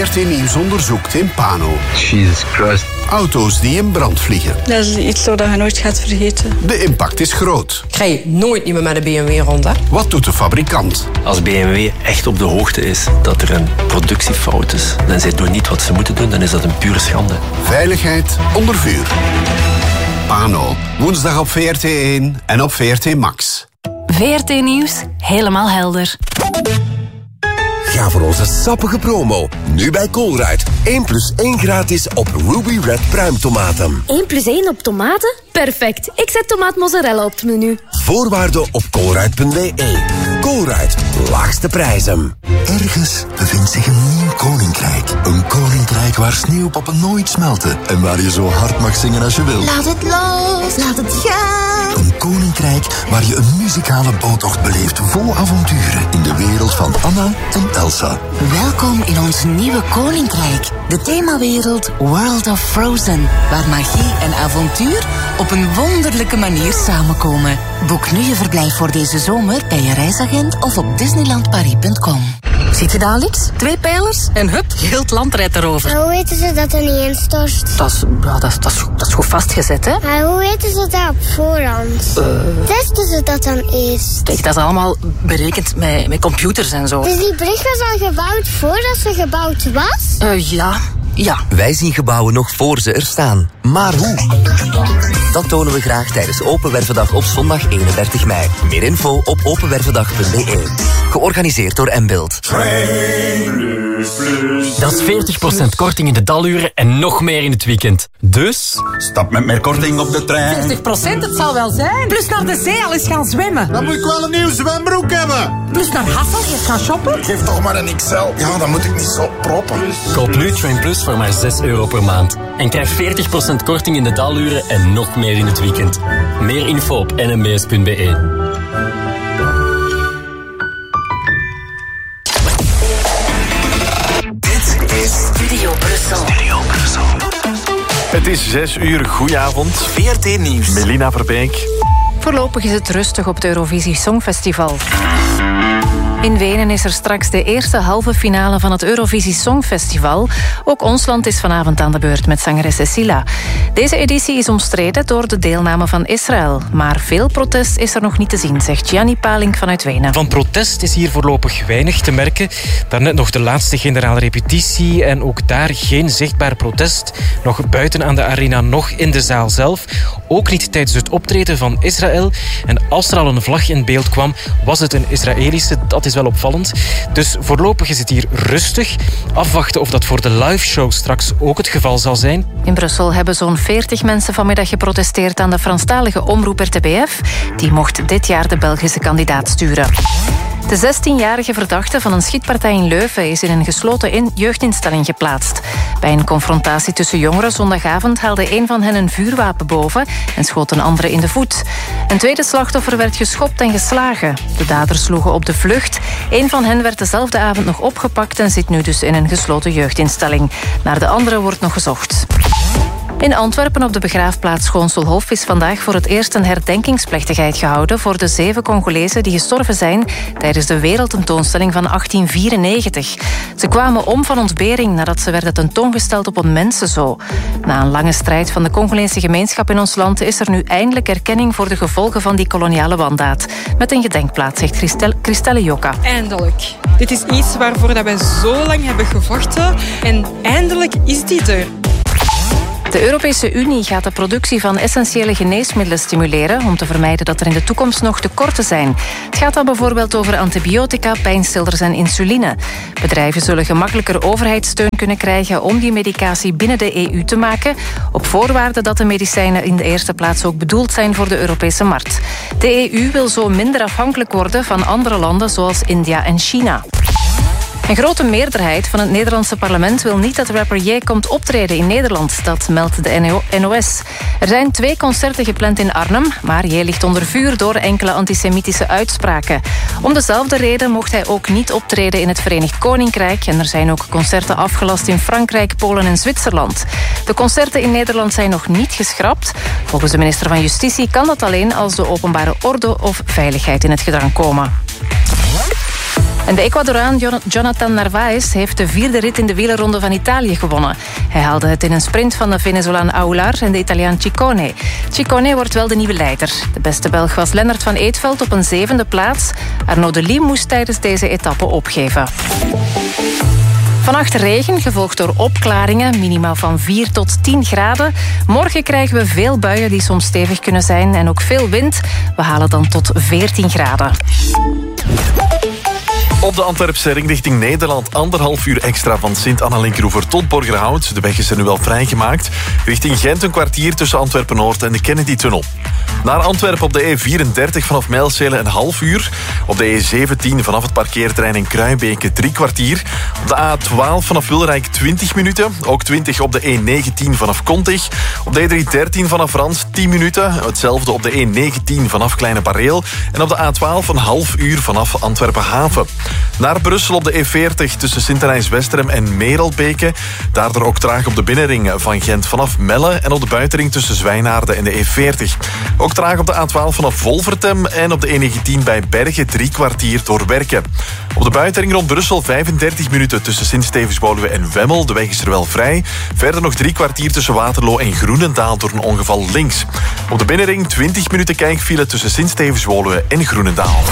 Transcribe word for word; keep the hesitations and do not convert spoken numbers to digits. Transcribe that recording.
V R T Nieuws onderzoekt in Pano. Jesus Christ. Auto's die in brand vliegen. Dat is iets dat je nooit gaat vergeten. De impact is groot. Ik rij nooit niet meer met een B M W rond, hè? Wat doet de fabrikant? Als B M W echt op de hoogte is dat er een productiefout is en zij doen niet wat ze moeten doen, dan is dat een pure schande. Veiligheid onder vuur. Pano, woensdag op V R T één en op V R T Max. V R T Nieuws, helemaal helder. Ga voor onze sappige promo. Nu bij Colruyt. één plus één gratis op Ruby Red pruimtomaten. één plus één op tomaten? Perfect. Ik zet tomaat mozzarella op het menu. Voorwaarden op colruyt punt b e. Colruyt. Laagste prijzen. Ergens bevindt zich een nieuw koninkrijk. Een koninkrijk waar sneeuwpoppen nooit smelten. En waar je zo hard mag zingen als je wil. Laat het los, laat het gaan. Een koninkrijk waar je een muzikale boottocht beleeft vol avonturen. In de wereld van Anna en Elsa. Welkom in ons nieuwe koninkrijk. De themawereld World of Frozen. Waar magie en avontuur op een wonderlijke manier samenkomen. Boek nu je verblijf voor deze zomer bij je reisagent of op disneyland paris punt com. Ziet je daar, Alex? Twee pijlers en hup, heel het land rijdt erover. Maar hoe weten ze dat er niet instort? Dat is, ja, dat, dat, is, dat is goed vastgezet, hè? Maar hoe weten ze dat op voorhand? Uh, Testen ze dat dan eerst? Kijk, dat is allemaal berekend met, met computers en zo. Dus die brug was al gebouwd voordat ze gebouwd was? Uh, ja, ja. Wij zien gebouwen nog voor ze er staan. Maar hoe? Dat tonen we graag tijdens Open Wervendag op zondag eenendertig mei. Meer info op openwervendag punt b e. Georganiseerd door M-Build. Dat is veertig procent korting in de daluren en nog meer in het weekend. Dus... Stap met meer korting op de trein. veertig procent, het zal wel zijn. Plus naar de zee al eens gaan zwemmen. Dan moet ik wel een nieuw zwembroek hebben. Plus naar Hassel eens gaan shoppen. Geef toch maar een X L. Ja, dan moet ik niet zo proppen. Koop nu Train Plus voor maar zes euro per maand. En krijg veertig procent korting in de daluren en nog meer in het weekend. Meer info op n m b s punt b e. Studio Brussel. Studio Brussel. Het is zes uur. Goedenavond. V R T Nieuws. Melina Verbeek. Voorlopig is het rustig op het Eurovisie Songfestival. In Wenen is er straks de eerste halve finale van het Eurovisie Songfestival. Ook ons land is vanavond aan de beurt met zangeres Cecilia. Deze editie is omstreden door de deelname van Israël. Maar veel protest is er nog niet te zien, zegt Gianni Palink vanuit Wenen. Van protest is hier voorlopig weinig te merken. Daarnet nog de laatste generale repetitie en ook daar geen zichtbaar protest. Nog buiten aan de arena, nog in de zaal zelf. Ook niet tijdens het optreden van Israël. En als er al een vlag in beeld kwam, was het een Israëlische. Dat is wel opvallend. Dus voorlopig is het hier rustig. Afwachten of dat voor de liveshow straks ook het geval zal zijn. In Brussel hebben zo'n veertig mensen vanmiddag geprotesteerd aan de Franstalige omroep R T B F. Die mocht dit jaar de Belgische kandidaat sturen. De zestienjarige verdachte van een schietpartij in Leuven is in een gesloten in- jeugdinstelling geplaatst. Bij een confrontatie tussen jongeren zondagavond haalde een van hen een vuurwapen boven en schoot een andere in de voet. Een tweede slachtoffer werd geschopt en geslagen. De daders sloegen op de vlucht. Een van hen werd dezelfde avond nog opgepakt en zit nu dus in een gesloten jeugdinstelling. Naar de andere wordt nog gezocht. In Antwerpen op de begraafplaats Schoonselhof is vandaag voor het eerst een herdenkingsplechtigheid gehouden voor de zeven Congolezen die gestorven zijn tijdens de wereldtentoonstelling van achttien vierennegentig. Ze kwamen om van ontbering nadat ze werden tentoongesteld op een mensenzoo. Na een lange strijd van de Congolese gemeenschap in ons land is er nu eindelijk erkenning voor de gevolgen van die koloniale wandaad. Met een gedenkplaats, zegt Christel, Christelle Joka. Eindelijk. Dit is iets waarvoor dat wij zo lang hebben gevochten en eindelijk is dit er. De Europese Unie gaat de productie van essentiële geneesmiddelen stimuleren om te vermijden dat er in de toekomst nog tekorten zijn. Het gaat dan bijvoorbeeld over antibiotica, pijnstillers en insuline. Bedrijven zullen gemakkelijker overheidssteun kunnen krijgen om die medicatie binnen de E U te maken, op voorwaarde dat de medicijnen in de eerste plaats ook bedoeld zijn voor de Europese markt. De E U wil zo minder afhankelijk worden van andere landen zoals India en China. Een grote meerderheid van het Nederlandse parlement wil niet dat rapper J komt optreden in Nederland. Dat meldt de N O S. Er zijn twee concerten gepland in Arnhem, maar J ligt onder vuur door enkele antisemitische uitspraken. Om dezelfde reden mocht hij ook niet optreden in het Verenigd Koninkrijk en er zijn ook concerten afgelast in Frankrijk, Polen en Zwitserland. De concerten in Nederland zijn nog niet geschrapt. Volgens de minister van Justitie kan dat alleen als de openbare orde of veiligheid in het gedrang komen. En de Ecuadoraan Jonathan Narvaez heeft de vierde rit in de wielerronde van Italië gewonnen. Hij haalde het in een sprint van de Venezolaan Aular en de Italiaan Ciccone. Ciccone wordt wel de nieuwe leider. De beste Belg was Lennart van Eetveld op een zevende plaats. Arnaud Delis moest tijdens deze etappe opgeven. Vannacht regen, gevolgd door opklaringen, minimaal van vier tot tien graden. Morgen krijgen we veel buien die soms stevig kunnen zijn en ook veel wind. We halen dan tot veertien graden. Op de Antwerpse ring richting Nederland anderhalf uur extra van Sint-Anna-Linkeroever tot Borgerhout. De weg is er nu wel vrijgemaakt. Richting Gent een kwartier tussen Antwerpen-Noord en de Kennedy-tunnel. Naar Antwerpen op de E vierendertig vanaf Mijlsele een half uur. Op de E zeventien vanaf het parkeerterrein in Kruijbeke drie kwartier. Op de A twaalf vanaf Wilrijk twintig minuten. Ook twintig op de E negentien vanaf Kontig. Op de E driehonderddertien vanaf Rans tien minuten. Hetzelfde op de E negentien vanaf Kleine Bareel. En op de A twaalf een half uur vanaf Antwerpen-Haven. Naar Brussel op de E veertig tussen Sint-Anijs-Westerem en Merelbeke. Daardoor ook traag op de binnenring van Gent vanaf Melle. En op de buitenring tussen Zwijnaarden en de E veertig. Ook traag op de A twaalf vanaf Volvertem. En op de E negentien bij Bergen drie kwartier door Werken. Op de buitenring rond Brussel vijfendertig minuten tussen Sint-Stevens-Woluwe en Wemmel. De weg is er wel vrij. Verder nog drie kwartier tussen Waterloo en Groenendaal door een ongeval links. Op de binnenring twintig minuten kijkfile tussen Sint-Stevens-Woluwe en Groenendaal.